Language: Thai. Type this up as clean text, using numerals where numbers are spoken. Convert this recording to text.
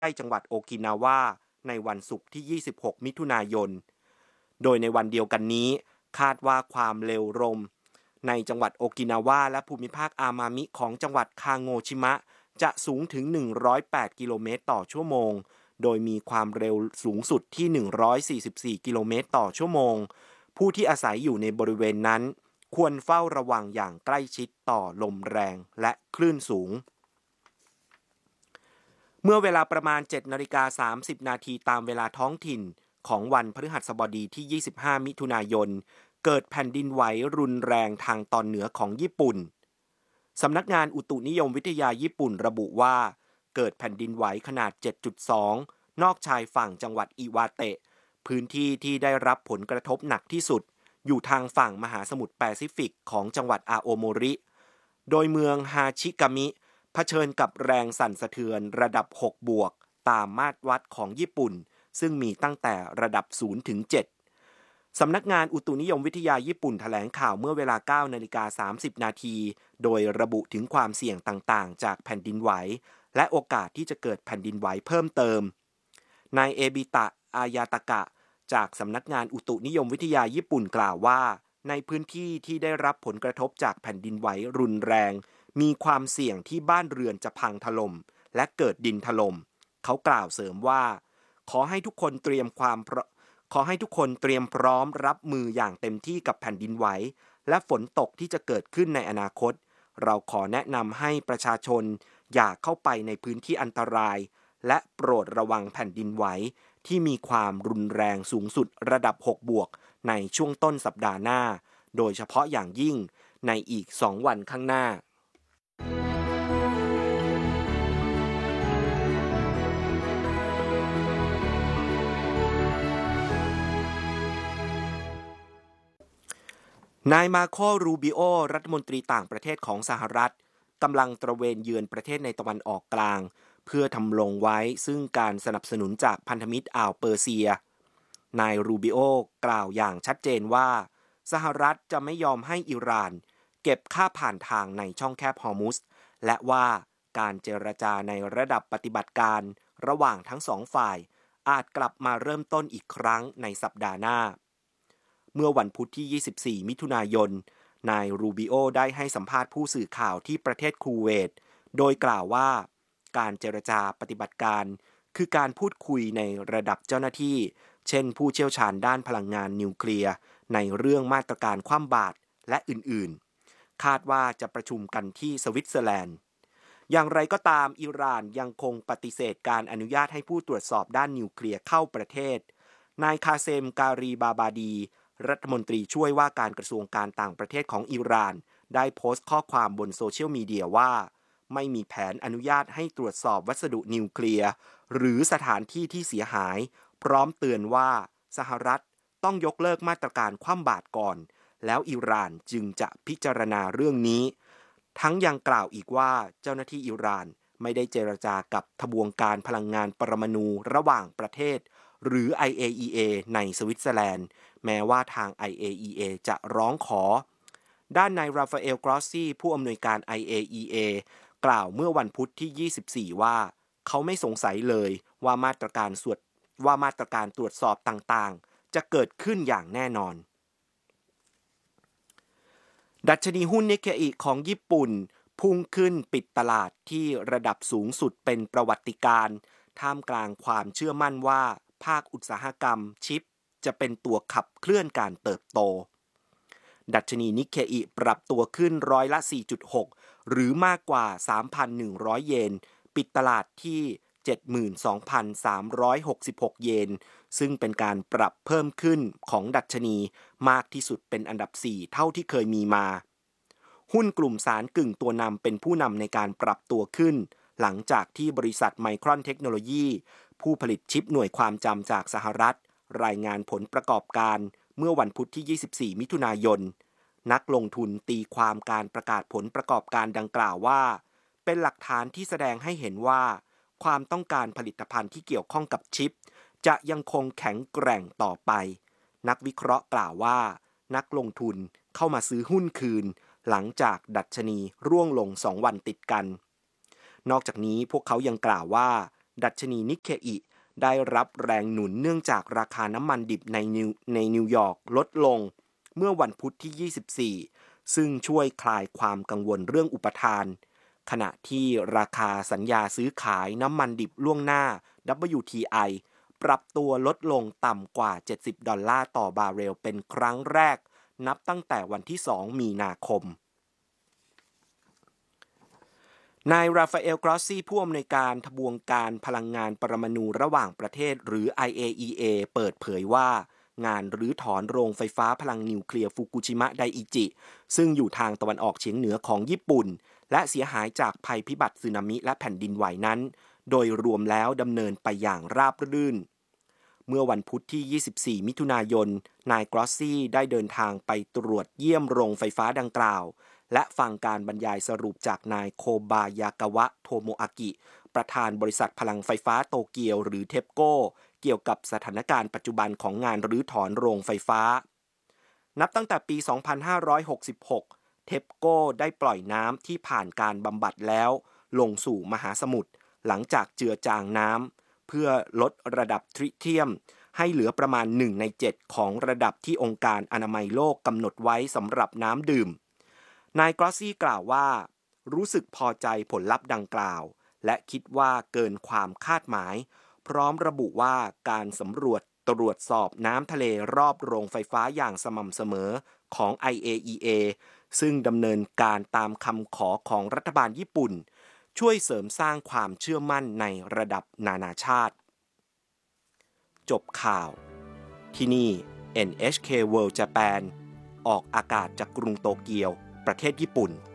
ล้จังหวัดโอกินาวาในวันศุกร์ที่ 26 มิถุนายน โดยในวันเดียวกันนี้คาดว่าความเร็วลมในจังหวัดโอกินาวาและภูมิภาคอามามิของจังหวัดคาโงชิมะจะสูงถึง 108 กิโลเมตรต่อชั่วโมง โดยมีความเร็วสูงสุดที่ 144 กิโลเมตรต่อชั่วโมง ผู้ที่อาศัยอยู่ในบริเวณนั้นควรเฝ้าระวังอย่างใกล้ชิดต่อลมแรงและคลื่นสูง เมื่อเวลาประมาณ 7:30 นาทีตามเวลาท้องถิ่นของวันพฤหัสบดีที่ 25 มิถุนายน เกิดแผ่นดินไหวรุนแรงทางตอนเหนือของญี่ปุ่น สำนักงานอุตุนิยมวิทยาญี่ปุ่นระบุว่าเกิดแผ่นดินไหวขนาด 7.2 นอกชายฝั่งจังหวัดอิวาเตะ พื้นที่ที่ได้รับผลกระทบหนักที่สุดอยู่ทางฝั่งมหาสมุทรแปซิฟิกของจังหวัดอาโอโมริ โดยเมืองฮาชิกามิเผชิญกับแรงสั่นสะเทือนระดับ 6 บวกตามมาตรวัดของญี่ปุ่นซึ่งมีตั้งแต่ระดับ 0 ถึง 7 สำนักงานอุตุนิยมวิทยาญี่ปุ่นแถลงข่าวเมื่อเวลา 9:30 นาทีโดยระบุถึงความเสี่ยงต่างๆจากแผ่นดินไหวและโอกาสที่จะเกิดแผ่นดินไหวเพิ่มเติมนายเอบิตะอายาตะกะจากสำนักงานอุตุนิยมวิทยาญี่ปุ่นกล่าวว่าในพื้นที่ที่ได้รับผลกระทบจากแผ่นดินไหวรุนแรงมีความเสี่ยงที่บ้านเรือนจะพังถล่มและเกิดดินถล่มเขากล่าวเสริมว่าขอให้ทุกคนเตรียมพร้อมรับมืออย่างเต็มที่กับแผ่นดินไหวและฝนตกที่จะเกิดขึ้นในอนาคตเราขอแนะนำให้ประชาชนอย่าเข้าไปในพื้นที่อันตรายและโปรดระวังแผ่นดินไหวที่มีความรุนแรงสูงสุดระดับ 6 บวกในช่วงต้นสัปดาห์หน้าโดยเฉพาะอย่างยิ่งในอีก 2 วันข้างหน้านายมาโครูบิโอรัฐมนตรีต่างประเทศของสหรัฐกำลังตระเวนเยือนประเทศในตะวันออกกลางเพื่อทำลงไว้ซึ่งการสนับสนุนจากพันธมิตรอ่าวเปอร์เซียนายรูบิโอกล่าวอย่างชัดเจนว่าสหรัฐจะไม่ยอมให้อิหร่านเก็บค่าผ่านทางในช่องแคบฮอร์มุซและว่าการเจรจาในระดับปฏิบัติการระหว่างทั้งสองฝ่ายอาจกลับมาเริ่มต้นอีกครั้งในสัปดาห์หน้าเมื่อวันพุธที่ 24 มิถุนายนนายรูบิโอได้ให้สัมภาษณ์ผู้สื่อข่าวที่ประเทศคูเวตโดยกล่าวว่าการเจรจาปฏิบัติการคือการพูดคุยในระดับเจ้าหน้าที่เช่นผู้เชี่ยวชาญด้านพลังงานนิวเคลียร์ในเรื่องมาตรการคว่ำบาตรและอื่นๆคาดว่าจะประชุมกันที่สวิตเซอร์แลนด์อย่างไรก็ตามอิหร่านยังคงปฏิเสธการอนุญาตให้ผู้ตรวจสอบด้านนิวเคลียร์เข้าประเทศนายคาเซมการีบาบาดีรัฐมนตรีช่วยว่าการกระทรวงการต่างประเทศของอิหร่านได้โพสต์ข้อความบนโซเชียลมีเดียว่าไม่มีแผนอนุญาตให้ตรวจสอบวัสดุนิวเคลียร์หรือสถานที่ที่เสียหายพร้อมเตือนว่าสหรัฐต้องยกเลิกมาตรการคว่ำบาตรก่อนแล้วอิหร่านจึงจะพิจารณาเรื่องนี้ทั้งยังกล่าวอีกว่าเจ้าหน้าที่อิหร่านไม่ได้เจรจากับทบวงการพลังงานปรมาณูระหว่างประเทศหรือ IAEA ในสวิตเซอร์แลนด์แม้ว่าทาง IAEA จะร้องขอด้านนายราฟาเอลกรอสซี่ผู้อำนวยการ IAEA กล่าวเมื่อวันพุธที่ 24 ว่าเขาไม่สงสัยเลยว่ามาตรการตรวจสอบต่างๆจะเกิดขึ้นอย่างแน่นอนดัชนีหุ้นนิเคอิของญี่ปุ่นพุ่งขึ้นปิดตลาดที่ระดับสูงสุดเป็นประวัติการณ์ท่ามกลางความเชื่อมั่นว่าภาคอุตสาหกรรมชิปจะเป็นตัวขับเคลื่อนการเติบโตดัชนีนิเคอิปรับตัวขึ้นร้อยละ 4.6 หรือมากกว่า 3,100 เยนปิดตลาดที่ 72,366 เยนซึ่งเป็นการปรับเพิ่มขึ้นของดัชนีมากที่สุดเป็นอันดับ 4 เท่าที่เคยมีมาหุ้นกลุ่มสารกึ่งตัวนำเป็นผู้นำในการปรับตัวขึ้นหลังจากที่บริษัทไมครอนเทคโนโลยีผู้ผลิตชิปหน่วยความจำจากสหรัฐรายงานผลประกอบการเมื่อวันพุธที่ 24 มิถุนายนนักลงทุนตีความการประกาศผลประกอบการดังกล่าวว่าเป็นหลักฐานที่แสดงให้เห็นว่าความต้องการผลิตภัณฑ์ที่เกี่ยวข้องกับชิปจะยังคงแข็งแกร่งต่อไปนักวิเคราะห์กล่าวว่านักลงทุนเข้ามาซื้อหุ้นคืนหลังจากดัชนีร่วงลง2 วันติดกันนอกจากนี้พวกเขายังกล่าวว่าดัชนีนิกเคอิได้รับแรงหนุนเนื่องจากราคาน้ำมันดิบในนิวยอร์กลดลงเมื่อวันพุธที่ 24 ซึ่งช่วยคลายความกังวลเรื่องอุปทาน ขณะที่ราคาสัญญาซื้อขายน้ำมันดิบล่วงหน้า WTI ปรับตัวลดลงต่ำกว่า$70ต่อบาร์เรลเป็นครั้งแรกนับตั้งแต่วันที่ 2 มีนาคมนายราฟาเอล กรอสซีผู้อำนวยการทบวงการพลังงานปรมาณูระหว่างประเทศหรือ IAEA เปิดเผยว่างานรื้อถอนโรงไฟฟ้าพลังนิวเคลียร์ฟุกุชิมะไดอิจิซึ่งอยู่ทางตะวันออกเฉียงเหนือของญี่ปุ่นและเสียหายจากภัยพิบัติสึนามิและแผ่นดินไหวนั้นโดยรวมแล้วดำเนินไปอย่างราบรื่นเมื่อวันพุธที่ 24 มิถุนายนนายกรอสซีได้เดินทางไปตรวจเยี่ยมโรงไฟฟ้าดังกล่าวและฟังการบรรยายสรุปจากนายโคบายากาวะโทโมอากิประธานบริษัทพลังไฟฟ้าโตเกียวหรือเทปโก้เกี่ยวกับสถานการณ์ปัจจุบันของงานรื้อถอนโรงไฟฟ้านับตั้งแต่ปี 2566 เทปโก้ได้ปล่อยน้ำที่ผ่านการบำบัดแล้วลงสู่มหาสมุทรหลังจากเจือจางน้ำเพื่อลดระดับทริเทียมให้เหลือประมาณ1 ใน 7ของระดับที่องค์การอนามัยโลกกำหนดไว้สำหรับน้ำดื่มนายกรอสซี่กล่าวว่ารู้สึกพอใจผลลัพธ์ดังกล่าวและคิดว่าเกินความคาดหมายพร้อมระบุว่าการสำรวจตรวจสอบน้ำทะเลรอบโรงไฟฟ้าอย่างสม่ำเสมอของ IAEA ซึ่งดำเนินการตามคำขอของรัฐบาลญี่ปุ่นช่วยเสริมสร้างความเชื่อมั่นในระดับนานาชาติจบข่าวที่นี่ NHK World Japan ออกอากาศจากกรุงโตเกียวประเทศญี่ปุ่น